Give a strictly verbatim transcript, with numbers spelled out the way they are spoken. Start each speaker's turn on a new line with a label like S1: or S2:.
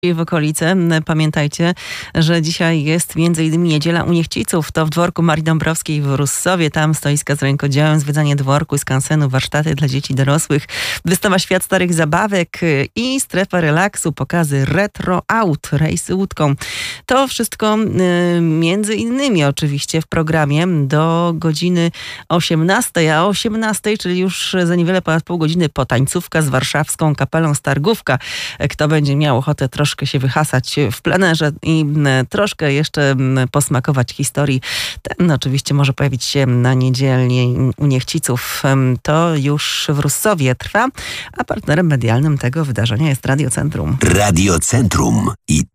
S1: w okolice. Pamiętajcie, że dzisiaj jest między innymi Niedziela u Niechciców. To w dworku Marii Dąbrowskiej w Russowie. Tam stoiska z rękodziełem, zwiedzanie dworku, skansenu, warsztaty dla dzieci i dorosłych, wystawa Świat Starych Zabawek i strefa relaksu, pokazy retro aut, rejsy łódką. To wszystko y, między innymi oczywiście w programie do godziny osiemnastej, a o osiemnastej, czyli już za niewiele ponad pół godziny, potańcówka z warszawską kapelą Stargówka. Kto będzie miał ochotę troszkę się wyhasać w plenerze i troszkę jeszcze posmakować historii, ten oczywiście może pojawić się na niedzielnie u Niechciców. To już w Russowie trwa, a partnerem medialnym tego wydarzenia jest Radio Centrum.
S2: Radio Centrum i